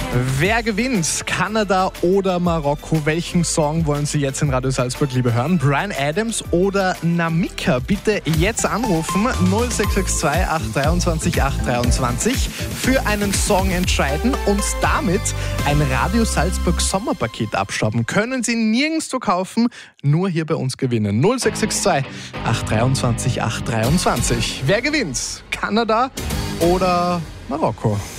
Wer gewinnt? Kanada oder Marokko? Welchen Song wollen Sie jetzt in Radio Salzburg lieber hören? Bryan Adams oder Namika? Bitte jetzt anrufen 0662 823 823 für einen Song entscheiden und damit ein Radio Salzburg Sommerpaket abstauben. Können Sie nirgendwo kaufen, nur hier bei uns gewinnen. 0662 823 823. Wer gewinnt? Kanada oder Marokko?